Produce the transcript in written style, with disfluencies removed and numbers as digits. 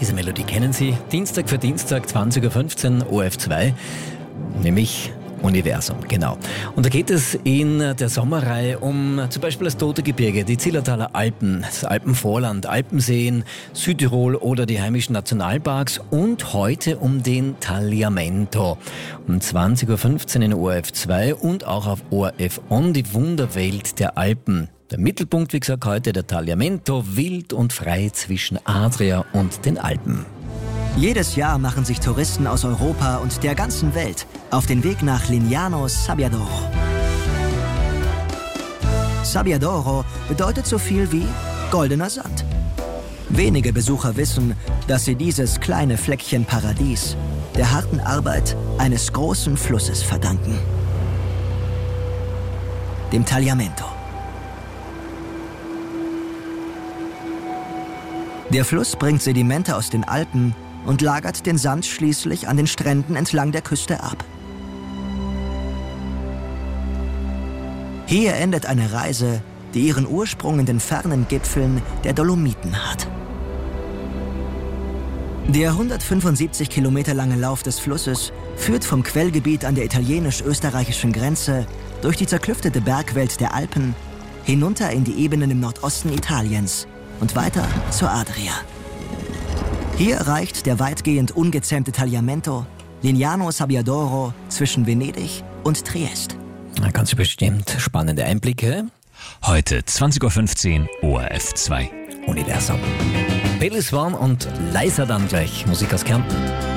Diese Melodie kennen Sie. Dienstag für Dienstag, 20.15 Uhr, ORF2, nämlich Universum, genau. Und da geht es in der Sommerreihe um zum Beispiel das Tote Gebirge, die Zillertaler Alpen, das Alpenvorland, Alpenseen, Südtirol oder die heimischen Nationalparks und heute um den Tagliamento. Um 20.15 Uhr in ORF2 und auch auf ORF On, die Wunderwelt der Alpen. Der Mittelpunkt, wie gesagt, heute der Tagliamento, wild und frei zwischen Adria und den Alpen. Jedes Jahr machen sich Touristen aus Europa und der ganzen Welt auf den Weg nach Lignano Sabbiadoro. Sabbiadoro bedeutet so viel wie goldener Sand. Wenige Besucher wissen, dass sie dieses kleine Fleckchen Paradies der harten Arbeit eines großen Flusses verdanken. Dem Tagliamento. Der Fluss bringt Sedimente aus den Alpen und lagert den Sand schließlich an den Stränden entlang der Küste ab. Hier endet eine Reise, die ihren Ursprung in den fernen Gipfeln der Dolomiten hat. Der 175 Kilometer lange Lauf des Flusses führt vom Quellgebiet an der italienisch-österreichischen Grenze durch die zerklüftete Bergwelt der Alpen hinunter in die Ebenen im Nordosten Italiens und weiter zur Adria. Hier erreicht der weitgehend ungezähmte Tagliamento Lignano Sabbiadoro zwischen Venedig und Triest. Ganz bestimmt spannende Einblicke. Heute 20.15 Uhr ORF2. Universum. Billy Swan und Liza dann gleich, Musik aus Kärnten.